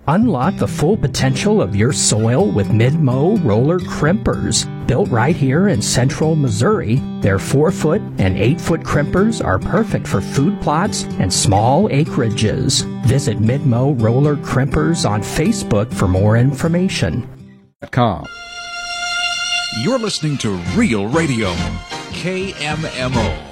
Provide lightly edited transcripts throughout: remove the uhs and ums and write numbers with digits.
Unlock the full potential of your soil with Mid-Mow roller crimpers. Built right here in central Missouri, their 4-foot and 8-foot crimpers are perfect for food plots and small acreages. Visit Mid-Mow roller crimpers on Facebook for more information. You're listening to Real Radio, KMMO.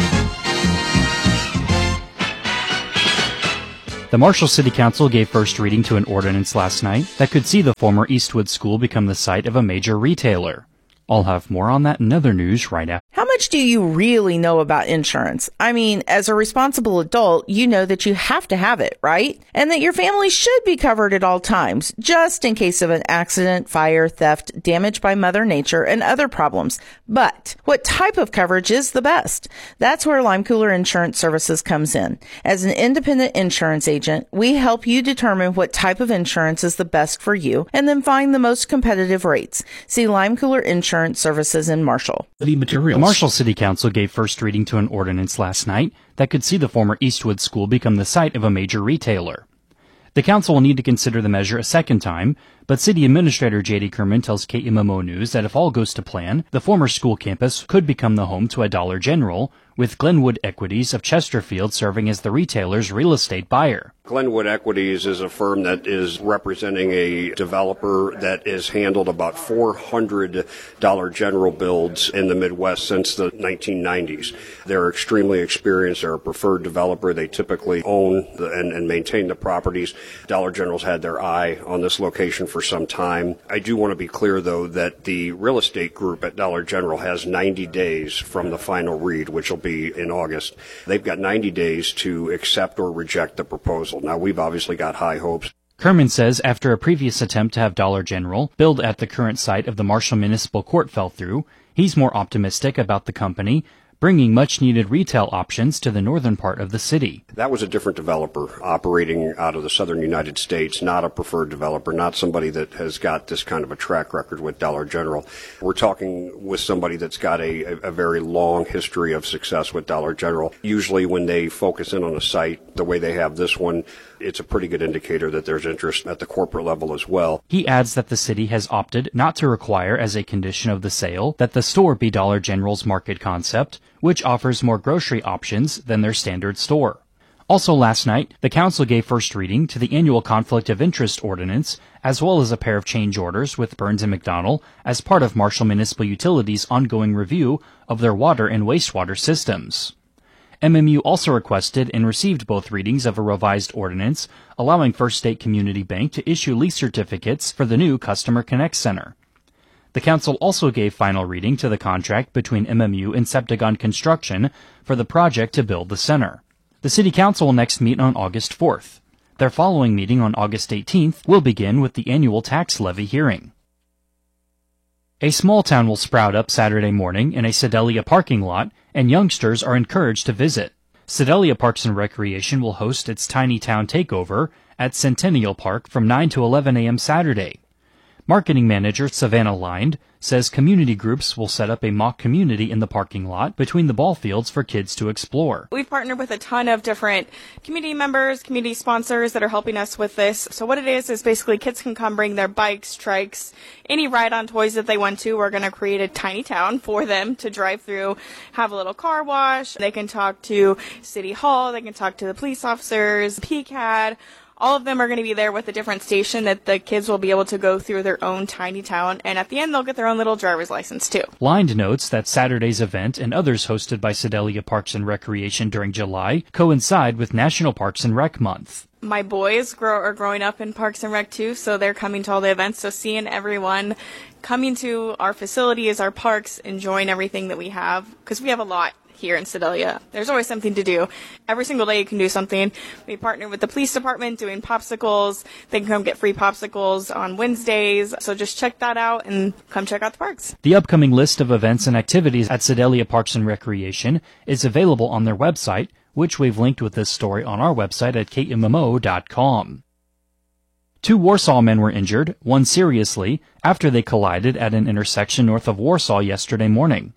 The Marshall City Council gave first reading to an ordinance last night that could see the former Eastwood School become the site of a major retailer. I'll have more on that in other news right after. How much do you really know about insurance? I mean, as a responsible adult, you know that you have to have it, right? And that your family should be covered at all times, just in case of an accident, fire, theft, damage by Mother Nature, and other problems. But what type of coverage is the best? That's where Lime Cooler Insurance Services comes in. As an independent insurance agent, we help you determine what type of insurance is the best for you and then find the most competitive rates. See Lime Cooler Insurance Services in Marshall. The materials. The Marshall City Council gave first reading to an ordinance last night that could see the former Eastwood School become the site of a major retailer. The council will need to consider the measure a second time, but City Administrator J.D. Kerman tells KMMO News that if all goes to plan, the former school campus could become the home to a Dollar General, with Glenwood Equities of Chesterfield serving as the retailer's real estate buyer. Glenwood Equities is a firm that is representing a developer that has handled about 400 Dollar General builds in the Midwest since the 1990s. They're extremely experienced. They're a preferred developer. They typically own and maintain the properties. Dollar General's had their eye on this location for some time. I do want to be clear, though, that the real estate group at Dollar General has 90 days from the final read, which will be in August. They've got 90 days to accept or reject the proposal. Now, we've obviously got high hopes. Kerman says after a previous attempt to have Dollar General build at the current site of the Marshall Municipal Court fell through, he's more optimistic about the company bringing much-needed retail options to the northern part of the city. That was a different developer operating out of the southern United States, not a preferred developer, not somebody that has got this kind of a track record with Dollar General. We're talking with somebody that's got a very long history of success with Dollar General. Usually when they focus in on a site the way they have this one, it's a pretty good indicator that there's interest at the corporate level as well. He adds that the city has opted not to require as a condition of the sale that the store be Dollar General's market concept, which offers more grocery options than their standard store. Also last night, the council gave first reading to the annual Conflict of Interest Ordinance, as well as a pair of change orders with Burns & McDonnell as part of Marshall Municipal Utilities' ongoing review of their water and wastewater systems. MMU also requested and received both readings of a revised ordinance allowing First State Community Bank to issue lease certificates for the new Customer Connect Center. The council also gave final reading to the contract between MMU and Septagon Construction for the project to build the center. The City Council will next meet on August 4th. Their following meeting on August 18th will begin with the annual tax levy hearing. A small town will sprout up Saturday morning in a Sedalia parking lot, and youngsters are encouraged to visit. Sedalia Parks and Recreation will host its Tiny Town Takeover at Centennial Park from 9 to 11 a.m. Saturday. Marketing manager Savannah Lind says community groups will set up a mock community in the parking lot between the ball fields for kids to explore. We've partnered with a ton of different community members, community sponsors that are helping us with this. So what it is basically kids can come bring their bikes, trikes, any ride-on toys that they want to. We're going to create a tiny town for them to drive through, have a little car wash. They can talk to City Hall. They can talk to the police officers, PCAD. All of them are going to be there with a different station that the kids will be able to go through their own tiny town, and at the end they'll get their own little driver's license too. Lind notes that Saturday's event and others hosted by Sedalia Parks and Recreation during July coincide with National Parks and Rec Month. My boys are growing up in Parks and Rec too, so they're coming to all the events, so seeing everyone coming to our facilities, our parks, enjoying everything that we have, because we have a lot here in Sedalia. There's always something to do. Every single day you can do something. We partner with the police department doing popsicles. They can come get free popsicles on Wednesdays. So just check that out and come check out the parks. The upcoming list of events and activities at Sedalia Parks and Recreation is available on their website, which we've linked with this story on our website at kmmo.com. 2 Warsaw men were injured, one seriously, after they collided at an intersection north of Warsaw yesterday morning.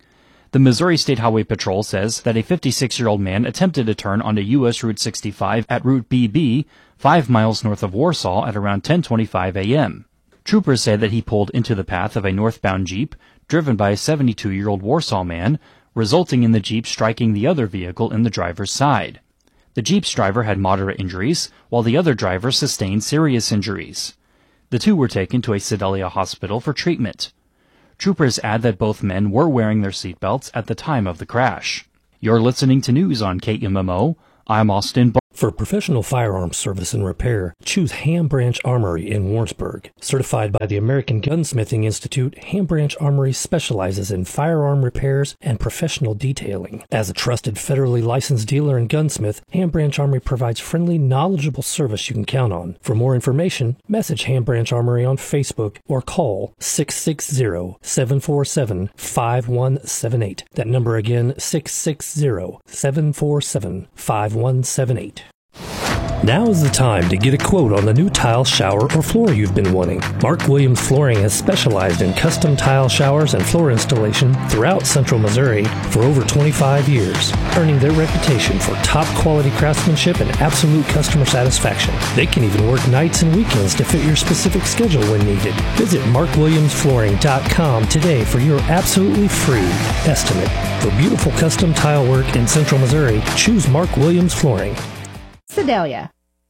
The Missouri State Highway Patrol says that a 56-year-old man attempted to turn onto U.S. Route 65 at Route BB, 5 miles north of Warsaw at around 10:25 a.m. Troopers say that he pulled into the path of a northbound Jeep driven by a 72-year-old Warsaw man, resulting in the Jeep striking the other vehicle in the driver's side. The Jeep's driver had moderate injuries, while the other driver sustained serious injuries. The two were taken to a Sedalia hospital for treatment. Troopers add that both men were wearing their seatbelts at the time of the crash. You're listening to news on KMMO. I'm Austin. For professional firearms service and repair, choose Ham Branch Armory in Warrensburg. Certified by the American Gunsmithing Institute, Ham Branch Armory specializes in firearm repairs and professional detailing. As a trusted federally licensed dealer and gunsmith, Ham Branch Armory provides friendly, knowledgeable service you can count on. For more information, message Ham Branch Armory on Facebook or call 660-747-5178. That number again, 660-747-5178. Now is the time to get a quote on the new tile, shower, or floor you've been wanting. Mark Williams Flooring has specialized in custom tile showers and floor installation throughout Central Missouri for over 25 years, earning their reputation for top quality craftsmanship and absolute customer satisfaction. They can even work nights and weekends to fit your specific schedule when needed. Visit markwilliamsflooring.com today for your absolutely free estimate. For beautiful custom tile work in Central Missouri, choose Mark Williams Flooring. Sedalia.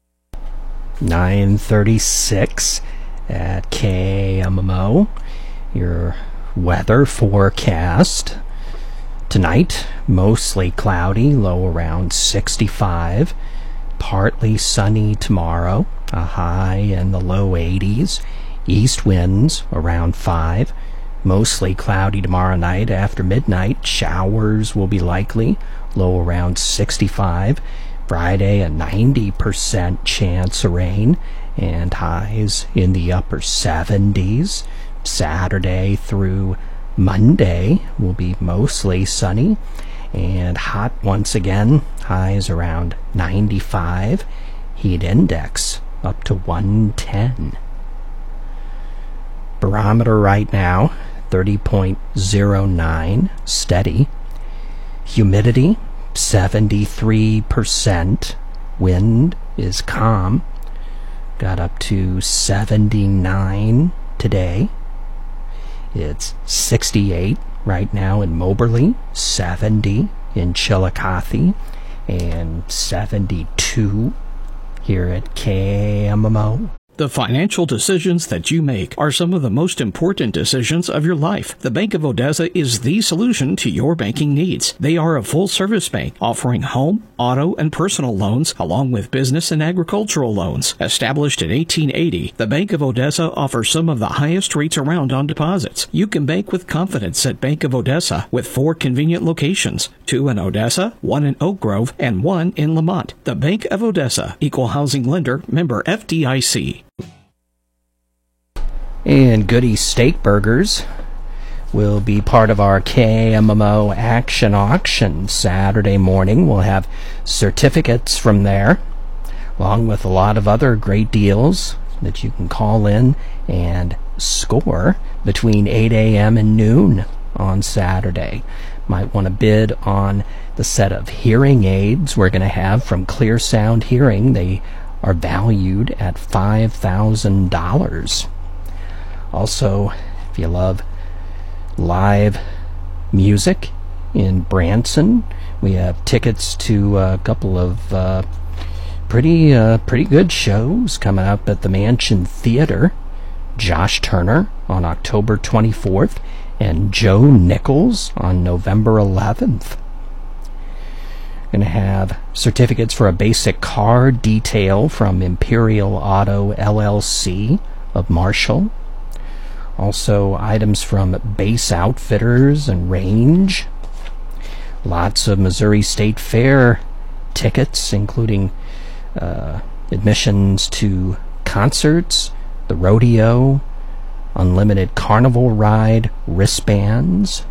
9:36 at KMMO. Your weather forecast. Tonight, mostly cloudy, low around 65. Partly sunny tomorrow, a high in the low 80s. East winds around 5. Mostly cloudy tomorrow night after midnight. Showers will be likely, low around 65. Friday, a 90% chance of rain and highs in the upper 70s. Saturday through Monday will be mostly sunny and hot once again. Highs around 95. Heat index up to 110. Barometer right now, 30.09, steady. Humidity, 73%. Wind is calm. Got up to 79 today. It's 68 right now in Moberly, 70 in Chillicothe, and 72 here at KMMO. The financial decisions that you make are some of the most important decisions of your life. The Bank of Odessa is the solution to your banking needs. They are a full-service bank offering home, auto, and personal loans, along with business and agricultural loans. Established in 1880, the Bank of Odessa offers some of the highest rates around on deposits. You can bank with confidence at Bank of Odessa with 4 convenient locations, 2 in Odessa, 1 in Oak Grove, and 1 in Lamont. The Bank of Odessa, Equal Housing Lender, member FDIC. And Goody Steak Burgers will be part of our KMMO Action Auction Saturday morning. We'll have certificates from there, along with a lot of other great deals that you can call in and score between 8 a.m. and noon on Saturday. Might want to bid on the set of hearing aids we're going to have from Clear Sound Hearing. They are valued at $5,000. Also, if you love live music in Branson, we have tickets to a couple of pretty good shows coming up at the Mansion Theater. Josh Turner on October 24th and Joe Nichols on November 11th. Going to have certificates for a basic car detail from Imperial Auto LLC of Marshall. Also items from Base Outfitters and Range. Lots of Missouri State Fair tickets, including admissions to concerts, the rodeo, unlimited carnival ride, wristbands.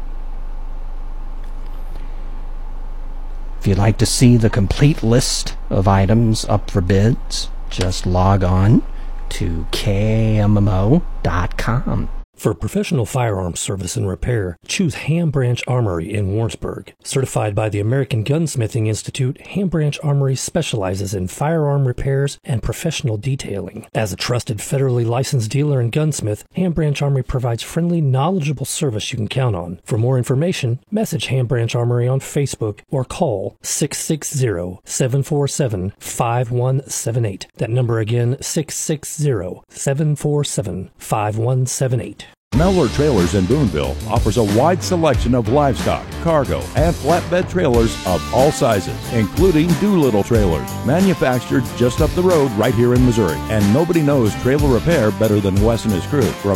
If you'd like to see the complete list of items up for bids, just log on to KMMO.com. For professional firearms service and repair, choose Ham Branch Armory in Warrensburg. Certified by the American Gunsmithing Institute, Ham Branch Armory specializes in firearm repairs and professional detailing. As a trusted federally licensed dealer and gunsmith, Ham Branch Armory provides friendly, knowledgeable service you can count on. For more information, message Ham Branch Armory on Facebook or call 660-747-5178. That number again, 660-747-5178. Mellor Trailers in Boonville offers a wide selection of livestock, cargo, and flatbed trailers of all sizes, including Doolittle trailers, manufactured just up the road right here in Missouri. And nobody knows trailer repair better than Wes and his crew. From